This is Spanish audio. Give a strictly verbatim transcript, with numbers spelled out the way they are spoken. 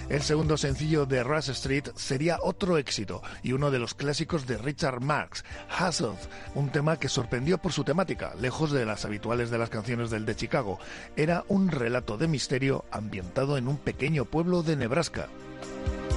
El segundo sencillo de Rush Street sería otro éxito y uno de los clásicos de Richard Marx, Hustled, un tema que sorprendió por su temática, lejos de las habituales de las canciones del de Chicago. Era un relato de misterio ambientado en un pequeño pueblo de Nebraska.